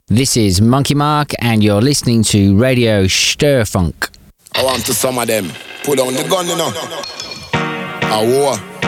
This is Monkey Mark, and you're listening to Radio Störfunk. I want to some of them. Put on the gun, you know. A war.